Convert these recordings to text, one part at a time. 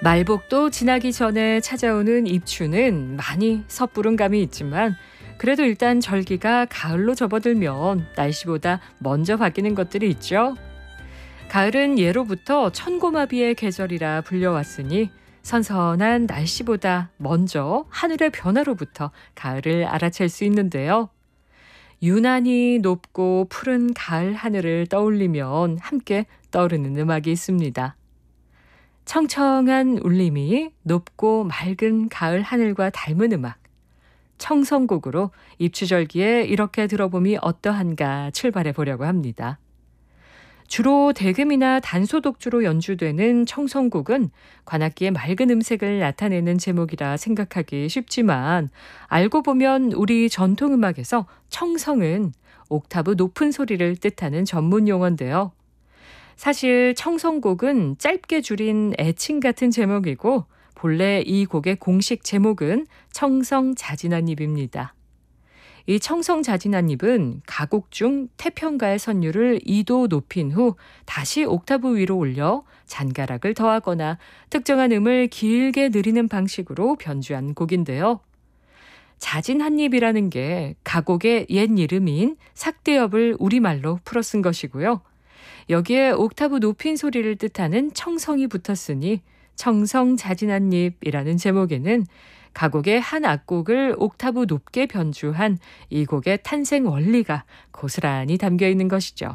말복도 지나기 전에 찾아오는 입추는 많이 섣부른 감이 있지만 그래도 일단 절기가 가을로 접어들면 날씨보다 먼저 바뀌는 것들이 있죠. 가을은 예로부터 천고마비의 계절이라 불려왔으니 선선한 날씨보다 먼저 하늘의 변화로부터 가을을 알아챌 수 있는데요. 유난히 높고 푸른 가을 하늘을 떠올리면 함께 떠오르는 음악이 있습니다. 청청한 울림이 높고 맑은 가을 하늘과 닮은 음악. 청성곡으로 입추절기에 이렇게 들어봄이 어떠한가 출발해 보려고 합니다. 주로 대금이나 단소독주로 연주되는 청성곡은 관악기의 맑은 음색을 나타내는 제목이라 생각하기 쉽지만 알고 보면 우리 전통음악에서 청성은 옥타브 높은 소리를 뜻하는 전문 용어인데요. 사실 청성곡은 짧게 줄인 애칭 같은 제목이고 본래 이 곡의 공식 제목은 청성자진한입니다. 이 청성자진한입은 가곡 중 태평가의 선율을 2도 높인 후 다시 옥타브 위로 올려 잔가락을 더하거나 특정한 음을 길게 느리는 방식으로 변주한 곡인데요. 자진한입이라는 게 가곡의 옛 이름인 삭대엽을 우리말로 풀어 쓴 것이고요. 여기에 옥타브 높인 소리를 뜻하는 청성이 붙었으니 청성자진한입이라는 제목에는 가곡의 한 악곡을 옥타브 높게 변주한 이 곡의 탄생 원리가 고스란히 담겨 있는 것이죠.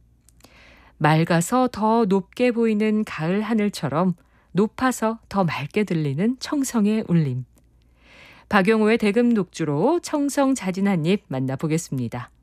맑아서 더 높게 보이는 가을 하늘처럼 높아서 더 맑게 들리는 청성의 울림. 박용호의 대금 독주로 청성자진한입 만나보겠습니다.